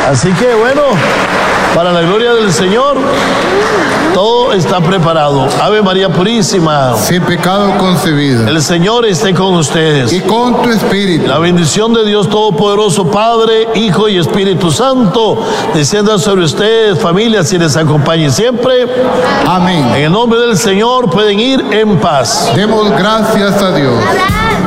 Así que bueno, para la gloria del Señor, todo está preparado. Ave María Purísima, sin pecado concebida. El Señor esté con ustedes. Y con tu espíritu. La bendición de Dios Todopoderoso, Padre, Hijo y Espíritu Santo, descienda sobre ustedes, familias, y les acompañe siempre. Amén. En el nombre del Señor pueden ir en paz. Demos gracias a Dios.